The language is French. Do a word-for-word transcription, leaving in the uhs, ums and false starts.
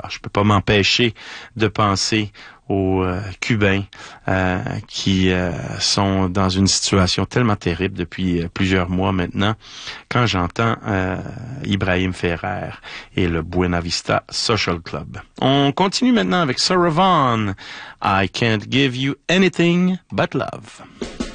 je peux pas m'empêcher de penser aux euh, Cubains euh, qui euh, sont dans une situation tellement terrible depuis euh, plusieurs mois maintenant. Quand j'entends euh, Ibrahim Ferrer et le Buena Vista Social Club. On continue maintenant avec Sarah Vaughan. I can't give you anything but love.